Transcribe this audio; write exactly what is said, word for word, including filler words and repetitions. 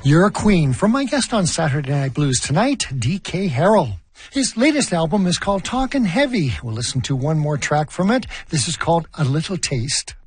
You're a Queen from my guest on Saturday Night Blues tonight, D K Harrell. His latest album is called Talkin' Heavy. We'll listen to one more track from it. This is called A Little Taste.